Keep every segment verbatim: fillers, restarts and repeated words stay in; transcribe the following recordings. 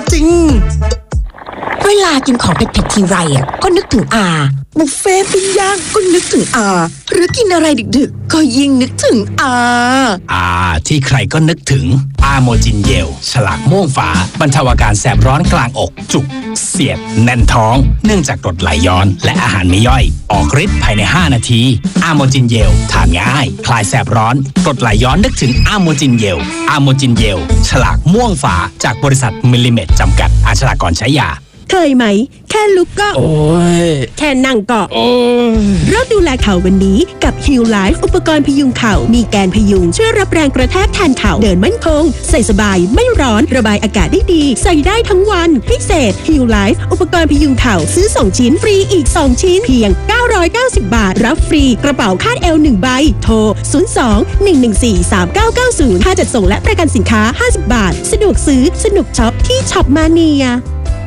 จริงเวลากินของเผ็ดๆทีไรอ่ะก็นึกถึงอาบุฟเฟ่ปิ้งย่างก็นึกถึงอาหรือกินอะไรดึกๆก็ยิ่งนึกถึงอาอาที่ใครก็นึกถึงอาโมจินเยลฉลากม่วงฝาบรรเทาอาการแสบร้อนกลางอกจุกเสียดแน่นท้องเนื่องจากกรดไหลย้อนและอาหารไม่ย่อยออกฤทธิ์ภายในห้านาทีอาโมจินเยลทานง่ายคลายแสบร้อนกรดไหลย้อนนึกถึงอาโมจินเยลอาโมจินเยลฉลากม่วงฝาจากบริษัทมิลลิเมตรจำกัดอ่านฉลากก่อนใช้ยาเคยไหมแค่ลุกก็โอ้ยแค่นั่งก็โอ้ยเริ่มดูแลเข่าวันนี้กับ Heal Life อุปกรณ์พยุงเข่ามีแกนพยุงช่วยรับแรงกระแทกแทนเข่าเดินมั่นคงใส่สบายไม่ร้อนระบายอากาศได้ดีใส่ได้ทั้งวันพิเศษ Heal Life อุปกรณ์พยุงเข่าซื้อสองชิ้นฟรีอีกสองชิ้นเพียงเก้าร้อยเก้าสิบบาทรับฟรีกระเป๋าคาดเอวหนึ่งใบโทรศูนย์ สอง หนึ่ง หนึ่ง สี่ สาม เก้า เก้า ศูนย์ค่าจัดส่งและประกันสินค้าห้าสิบบาทสะดวกซื้อสนุกช็อปที่ช็อปมาเนีย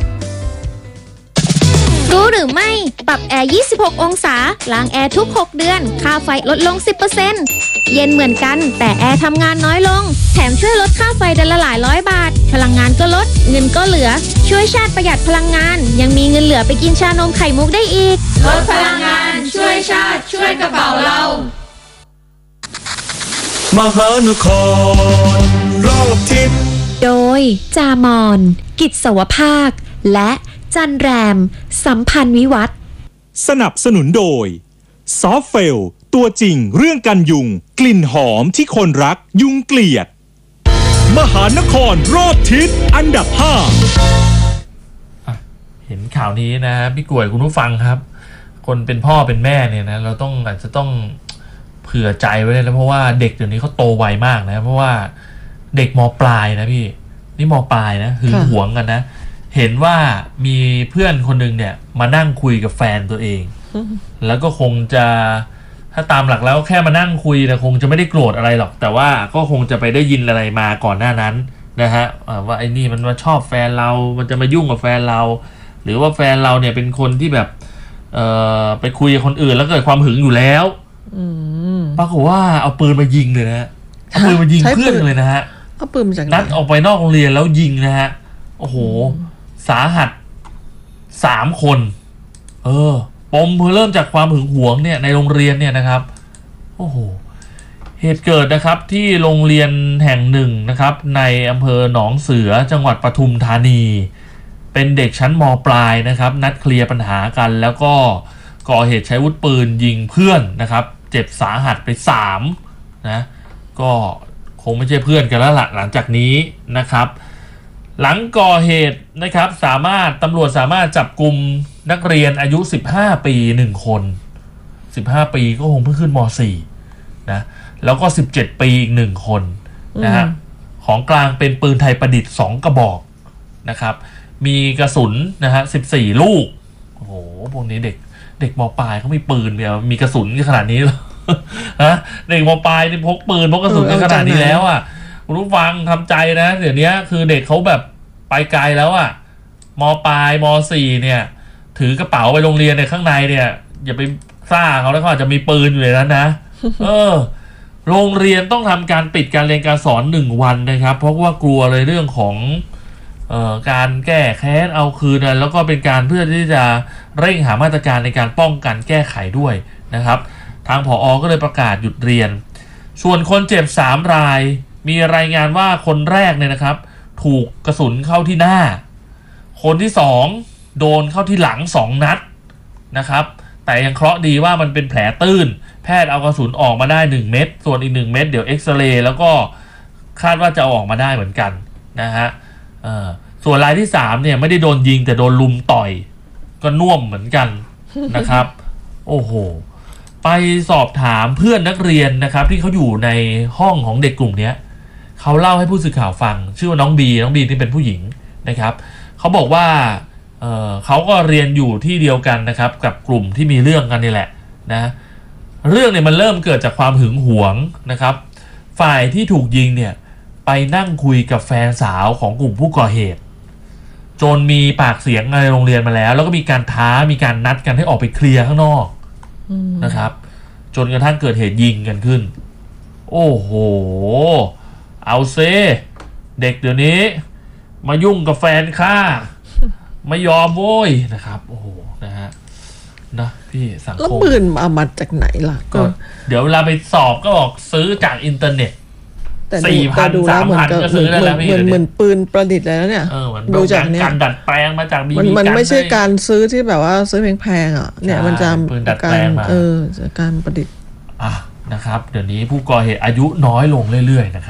รู้หรือไม่ปรับแอร์ยี่สิบหกองศาล้างแอร์ทุกหกเดือนค่าไฟลดลง สิบเปอร์เซ็นต์ เย็นเหมือนกันแต่แอร์ทำงานน้อยลงแถมช่วยลดค่าไฟเดือนละหลายร้อยบาทพลังงานก็ลดเงินก็เหลือช่วยชาติประหยัดพลังงานยังมีเงินเหลือไปกินชานมไข่มุกได้อีกลดพลังงานช่วยชาติช่วยกระเป๋าเรามหานครรอบทิศโดยจามอนกิจสวภาคและจันแรมสัมพันธ์วิวัฒน์สนับสนุนโดยซอฟเฟลตัวจริงเรื่องกันยุงกลิ่นหอมที่คนรักยุงเกลียดมหานครรอบทิศอันดับห้าเห็นข่าวนี้นะพี่กล้วยคุณผู้ฟังครับคนเป็นพ่อเป็นแม่เนี่ยนะเราต้องอาจจะต้องเผื่อใจไว้เลยนะเพราะว่าเด็กเดี๋ยวนี้เขาโตไวมากนะเพราะว่าเด็กม.ปลายนะพี่นี่ม.ปลายนะหึงหวงกันนะเห็นว่ามีเพื่อนคนหนึ่งเนี่ยมานั่งคุยกับแฟนตัวเองแล้วก็คงจะถ้าตามหลักแล้วแค่มานั่งคุยนะคงจะไม่ได้โกรธอะไรหรอกแต่ว่าก็คงจะไปได้ยินอะไรมาก่อนหน้านั้นนะฮะว่าไอ้นี่มันมาชอบแฟนเรามันจะมายุ่งกับแฟนเราหรือว่าแฟนเราเนี่ยเป็นคนที่แบบเอ่อไปคุยกับคนอื่นแล้วเกิดความหึงอยู่แล้วปรากฏว่าเอาปืนมายิงเลยนะเอาปืนมายิงเพื่อนเลยนะฮะเอาปืนมาจากไหนนัดออกไปนอกโรงเรียนแล้วยิงนะฮะโอ้โหสาหัสสามคนเออปมเริ่มจากความหึงหวงเนี่ยในโรงเรียนเนี่ยนะครับโอ้โหเหตุเกิดนะครับที่โรงเรียนแห่งหนึ่งนะครับในอำเภอหนองเสือจังหวัดปทุมธานีเป็นเด็กชั้นม.ปลายนะครับนัดเคลียร์ปัญหากันแล้วก็ก่อเหตุใช้อาวุธปืนยิงเพื่อนนะครับเจ็บสาหัสไปสามนะก็คงไม่ใช่เพื่อนกันแล้วล่ะหลังจากนี้นะครับหลังก่อเหตุนะครับสามารถตำรวจสามารถจับกุมนักเรียนอายุสิบห้าปีหนึ่งคนสิบห้าปีก็คงเพิ่งขึ้นม.สี่ นะแล้วก็สิบเจ็ดปีอีกหนึ่งคนนะฮะของกลางเป็นปืนไทยประดิษฐ์สองกระบอกนะครับมีกระสุนนะฮะสิบสี่ลูกโอ้โหพวกนี้เด็กเด็กม.ปลายเขามีปืนเนี่ยมีกระสุนขนาดนี้เหรอฮะเด็กม.ปลายนี่พกปืนพกกระสุนขนาดนี้แล้วอ่ะคุณผู้ฟังทำใจนะเดี๋ยวนี้คือเด็กเขาแบบไปไกลแล้วอ่ะม.ปลายม.สี่เนี่ยถือกระเป๋าไปโรงเรียนในข้างในเนี่ยอย่าไปซ่าเขาแล้วเขาอาจจะมีปืนอยู่ในนั้นนะเออโรงเรียนต้องทำการปิดการเรียนการสอนหนึ่งวันนะครับเพราะว่ากลัวเลยเรื่องของเอ่อการแก้แค้นเอาคืนแล้วก็เป็นการเพื่อที่จะเร่งหามาตรการในการป้องกันแก้ไขด้วยนะครับทางผอ.ก็เลยประกาศหยุดเรียนส่วนคนเจ็บสามรายมีรายงานว่าคนแรกเนี่ยนะครับถูกกระสุนเข้าที่หน้าคนที่สองโดนเข้าที่หลังสองนัดนะครับแต่ยังเคราะห์ดีว่ามันเป็นแผลตื้นแพทย์เอากระสุนออกมาได้หนึ่งเม็ดส่วนอีกหนึ่งเม็ดเดี๋ยวเอ็กซเรย์แล้วก็คาดว่าจะเอาออกมาได้เหมือนกันนะฮะเอ่อส่วนรายที่สามเนี่ยไม่ได้โดนยิงแต่โดนลุมต่อยก็น่วมเหมือนกันนะครับโอ้โหไปสอบถามเพื่อนนักเรียนนะครับที่เขาอยู่ในห้องของเด็กกลุ่มนี้เขาเล่าให้ผู้สื่อข่าวฟังชื่อว่าน้องบีน้องบีที่เป็นผู้หญิงนะครับเขาบอกว่า เอ่อเขาก็เรียนอยู่ที่เดียวกันนะครับกับกลุ่มที่มีเรื่องกันนี่แหละนะเรื่องเนี่ยมันเริ่มเกิดจากความหึงหวงนะครับฝ่ายที่ถูกยิงเนี่ยไปนั่งคุยกับแฟนสาวของกลุ่มผู้ก่อเหตุจนมีปากเสียงในโรงเรียนมาแล้วแล้วก็มีการท้ามีการนัดกันให้ออกไปเคลียร์ข้างนอกนะครับจนกระทั่งเกิดเหตุยิงกันขึ้นโอ้โหเอาเซเด็กเดี๋ยวนี้มายุ่งกับแฟนข้าไม่ยอมโว้ยนะครับโอ้โหนะฮะนะพี่สังคมแล้วปืนเอามาจากไหนล่ะก็เดี๋ยวเวลาไปสอบก็บอกซื้อจากอินเทอร์เน็ตแต่ดูสี่พันแต่ดูแล้วเหมือนกับสามพันก็ซื้อได้แล้วพี่เหมือนเดี๋ยวนี้เหมือนปืนประดิษฐ์เลยนะเนี่ยเออเหมือนดูจากเนี้ยการดัดแปลงมาจากบีมันบีมันกันไม่ใช่ให้การซื้อที่แบบว่าซื้อแพงๆอ่ะเนี่ยใช่มันจะปืนดัดกาแปลรงมาเออจากการประดิษฐ์อ่ะนะครับเดี๋ยวนี้ผู้ก่อเหตุอายุน้อยลงเรื่อยๆนะครับ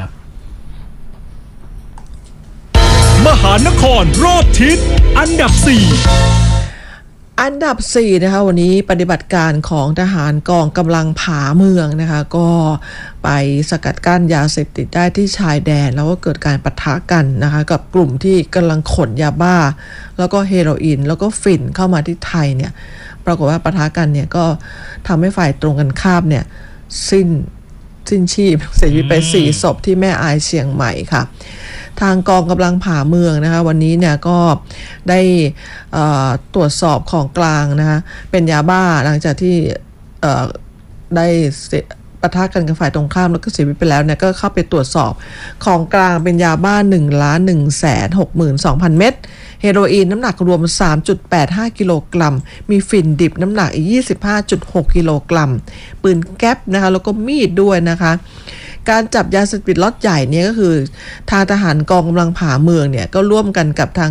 มหานครรอบทิศอันดับสี่อันดับสี่นะคะวันนี้ปฏิบัติการของทหารกองกำลังผาเมืองนะคะก็ไปสกัดกั้นยาเสพติดได้ที่ชายแดนแล้วก็เกิดการปะทะกันนะคะกับกลุ่มที่กำลังขนยาบ้าแล้วก็เฮโรอีนแล้วก็ฝิ่นเข้ามาที่ไทยเนี่ยปรากฏว่าปะทะกันเนี่ยก็ทำให้ฝ่ายตรงกันข้ามเนี่ยสิ้นสิ้นชีพเสียชีวิตไปสี่ศพที่แม่อายเชียงใหม่ค่ะทางกองกำลังผ่าเมืองนะคะวันนี้เนี่ยก็ได้ตรวจสอบของกลางนะคะเป็นยาบ้าหลังจากที่ได้ปะทะกันกับฝ่ายตรงข้ามแล้วก็เสียชีวิตไปแล้วเนี่ยก็เข้าไปตรวจสอบของกลางเป็นยาบ้า หนึ่งล้านหนึ่งแสนหกหมื่นสองพัน เม็ดเฮโรอีนน้ำหนักรวม สามจุดแปดห้า กิโลกรัมมีฝิ่นดิบน้ำหนักอีก ยี่สิบห้าจุดหก กิโลกรัมปืนแก๊ปนะคะแล้วก็มีดด้วยนะคะการจับยาเสพติดล็อตใหญ่เนี่ยก็คือทางทหารกองกำลังผาเมืองเนี่ยก็ร่วมกันกับทาง